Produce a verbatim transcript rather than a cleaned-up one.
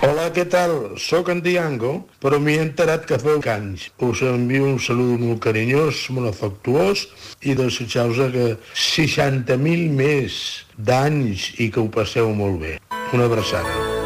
Hola, què tal? Soc en Diango, però m'hi he enterat que feu anys. Us envio un salut molt carinyós, molt afectuós, i desitjau-vos que seixanta mil més d'anys i que ho passeu molt bé. Una abraçada.